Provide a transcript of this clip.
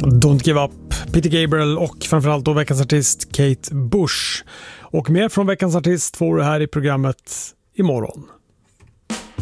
Don't Give Up, Peter Gabriel och framförallt då veckans artist Kate Bush. Och mer från veckans artist får du här i programmet imorgon.